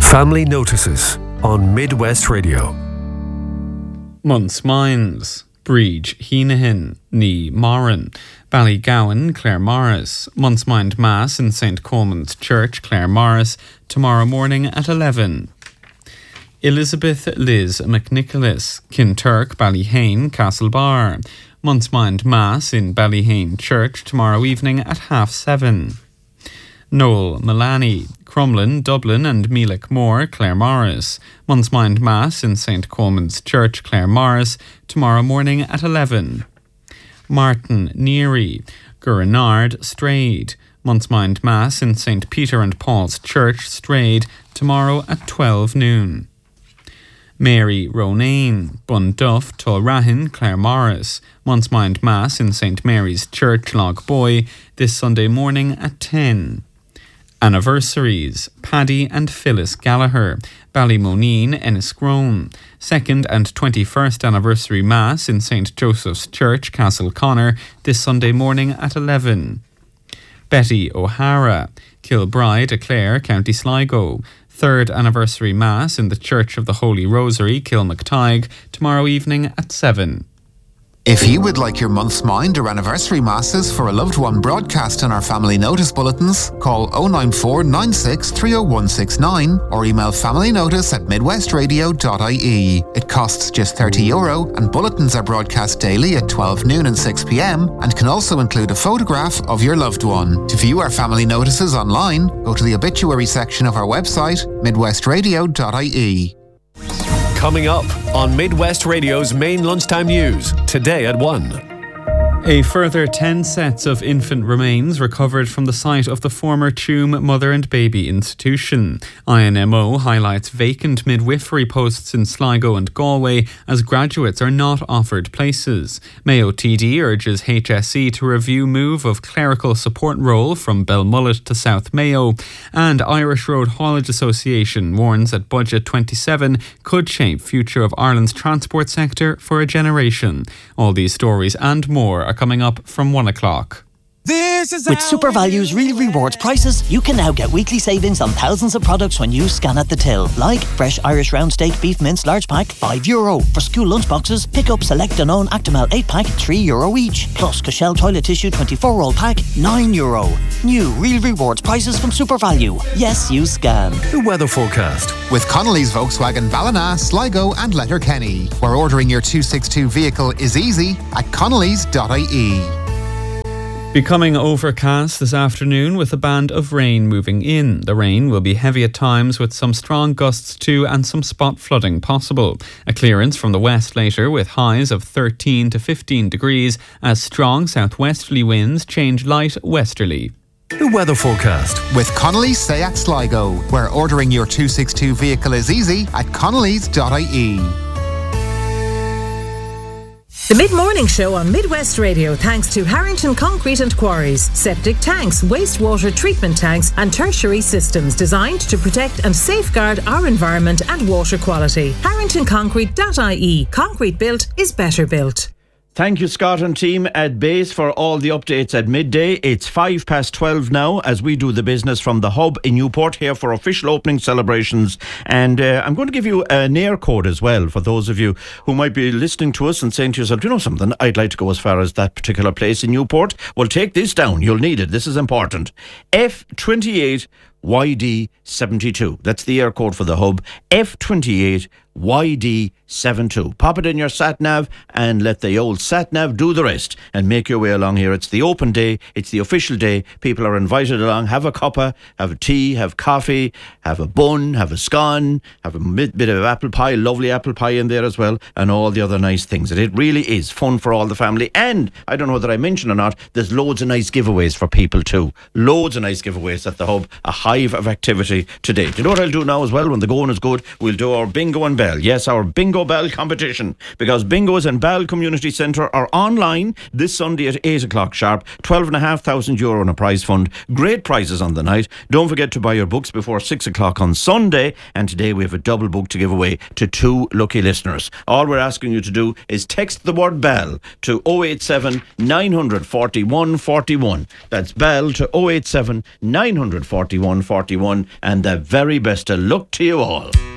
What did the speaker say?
Family Notices on Midwest Radio. Months Minds, Breach, Heenahin, Ní Moran, Ballygowan, Clare Morris, Months Mind Mass in St. Coleman's Church, Clare Morris, tomorrow morning at 11. Elizabeth Liz McNicholas, Kinturk, Ballyhane, Castlebar, Months Mind Mass in Ballyhane Church tomorrow evening at 7:30. Noel Milani, Crumlin, Dublin and Meelick Moore, Clare Morris, Months Mind Mass in St. Coleman's Church, Clare Morris, tomorrow morning at 11. Martin Neary, Gurenard, Strayed, Months Mind Mass in St. Peter and Paul's Church, Strayed, tomorrow at 12 noon. Mary Ronayne, Bunduff, Tulrahin, Clare Morris, Months Mind Mass in St. Mary's Church, Loch Boy, this Sunday morning at 10. Anniversaries: Paddy and Phyllis Gallagher, Ballymoneen, Enniscrone. 2nd and 21st anniversary Mass in St. Joseph's Church, Castleconnor, this Sunday morning at 11. Betty O'Hara, Kilbride, Clare, County Sligo. 3rd anniversary Mass in the Church of the Holy Rosary, Kilmactyghe, tomorrow evening at 7. If you would like your month's mind or anniversary masses for a loved one broadcast on our family notice bulletins, call 094 96 30169 or email familynotice@midwestradio.ie. It costs just €30 and bulletins are broadcast daily at 12 noon and 6 p.m. and can also include a photograph of your loved one. To view our family notices online, go to the obituary section of our website, midwestradio.ie. Coming up on Midwest Radio's main lunchtime news, today at 1. A further 10 sets of infant remains recovered from the site of the former Tuam Mother and Baby Institution. INMO highlights vacant midwifery posts in Sligo and Galway as graduates are not offered places. Mayo TD urges HSE to review move of clerical support role from Belmullet to South Mayo. And Irish Road Haulage Association warns that Budget 27 could shape future of Ireland's transport sector for a generation. All these stories and more are coming up from 1 o'clock. With SuperValue's Real Rewards prices, you can now get weekly savings on thousands of products when you scan at the till. Like fresh Irish round steak beef mince large pack, €5. For school lunchboxes, pick up Select Danone Actimel 8 pack, €3 each. Plus Cushell toilet tissue 24-roll pack, €9. New Real Rewards prices from SuperValue. Yes, you scan. The weather forecast. With Connolly's Volkswagen Ballina, Sligo and Letterkenny, where ordering your 262 vehicle is easy at connellys.ie. Becoming overcast this afternoon with a band of rain moving in. The rain will be heavy at times with some strong gusts too and some spot flooding possible. A clearance from the west later with highs of 13 to 15 degrees as strong southwesterly winds change light westerly. The weather forecast. With Connolly's Seat Sligo, where ordering your 262 vehicle is easy at connellys.ie. The Mid-Morning Show on Midwest Radio thanks to Harrington Concrete and Quarries. Septic tanks, wastewater treatment tanks and tertiary systems designed to protect and safeguard our environment and water quality. HarringtonConcrete.ie. Concrete built is better built. Thank you, Scott and team at base, for all the updates at midday. It's 12:05 now as we do the business from the hub in Newport here for official opening celebrations. And I'm going to give you an air code as well for those of you who might be listening to us and saying to yourself, you know something, I'd like to go as far as that particular place in Newport. Well, take this down. You'll need it. This is important. F28 YD72. That's the air code for the hub. F28 YD72. Pop it in your sat-nav and let the old sat-nav do the rest and make your way along here. It's the open day. It's the official day. People are invited along. Have a cuppa, have a tea, have coffee, have a bun, have a scone, have a bit of apple pie, lovely apple pie in there as well, and all the other nice things. It really is fun for all the family. And I don't know whether I mentioned or not, there's loads of nice giveaways for people too. Loads of nice giveaways at the hub. A hive of activity today. Do you know what I'll do now as well when the going is good? We'll do our bingo and bell. Bell. Yes, our Bingo Bell competition, because Bingos and Bell Community Centre are online this Sunday at 8 o'clock sharp. €12,500 in a prize fund. Great prizes on the night. Don't forget to buy your books before 6 o'clock on Sunday. And today we have a double book to give away to 2 lucky listeners. All we're asking you to do is text the word Bell to 087 941 41. That's Bell to 087 941 41. And the very best of luck to you all.